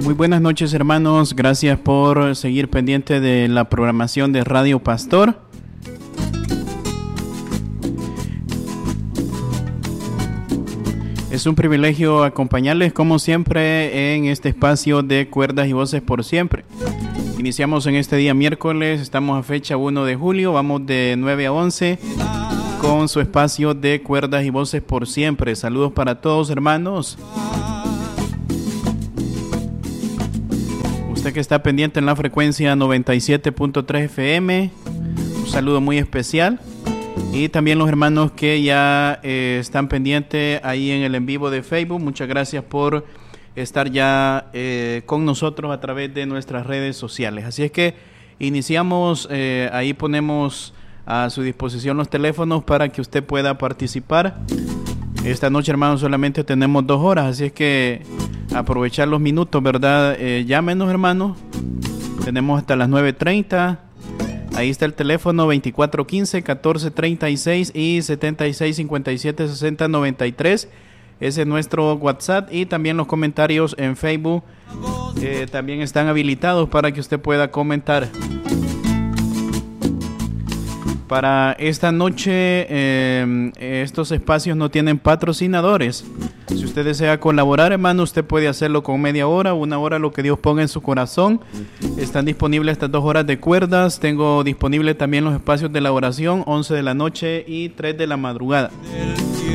Muy buenas noches, hermanos. Gracias por seguir pendiente de la programación de Radio Pastor. Es un privilegio acompañarles como siempre en este espacio de Cuerdas y Voces por Siempre. Iniciamos en este día miércoles, estamos a fecha 1 de julio, vamos de 9 a 11 con su espacio de Cuerdas y Voces por Siempre. Saludos para todos, hermanos. Usted que está pendiente en la frecuencia 97.3 FM, un saludo muy especial. Y también los hermanos que ya están pendientes ahí en el en vivo de Facebook, muchas gracias por estar ya con nosotros a través de nuestras redes sociales. Así es que iniciamos, ahí ponemos a su disposición los teléfonos para que usted pueda participar. Esta noche, hermanos, solamente tenemos 2 horas, así es que aprovechar los minutos, ¿verdad? Llámenos, hermanos, tenemos hasta las 9:30. Ahí está el teléfono 2415-1436 y 7657-6093. Ese es nuestro WhatsApp y también los comentarios en Facebook también están habilitados para que usted pueda comentar. Para esta noche estos espacios no tienen patrocinadores. Si usted desea colaborar, hermano, usted puede hacerlo con media hora, 1 hora, lo que Dios ponga en su corazón. Están disponibles estas 2 horas de cuerdas. Tengo disponible también los espacios de la oración, 11 de la noche y 3 de la madrugada.